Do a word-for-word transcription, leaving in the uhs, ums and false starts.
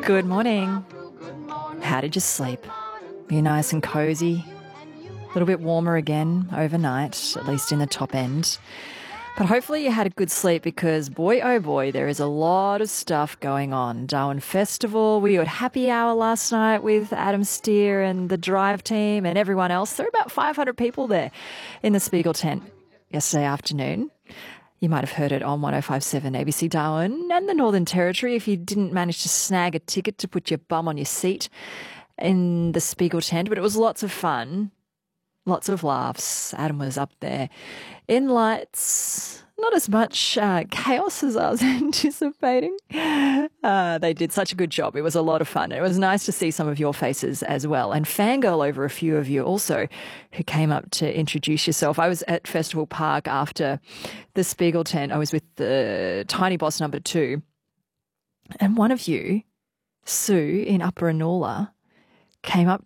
Good morning. How did you sleep? Were you nice and cozy? A little bit warmer again overnight, at least in the top end. But hopefully you had a good sleep because, boy, oh boy, there is a lot of stuff going on. Darwin Festival, we were at happy hour last night with Adam Steer and the Drive team and everyone else. There were about five hundred people there in the Spiegel tent yesterday afternoon. You might have heard it on one oh five point seven A B C Darwin and the Northern Territory if you didn't manage to snag a ticket to put your bum on your seat in the Spiegel tent. But it was lots of fun, lots of laughs. Adam was up there in lights. Not as much uh, chaos as I was anticipating. Uh, they did such a good job. It was a lot of fun. It was nice to see some of your faces as well, and fangirl over a few of you also who came up to introduce yourself. I was at Festival Park after the Spiegel tent. I was with the Tiny Boss number two, and one of you, Sue in Upper Anula, came up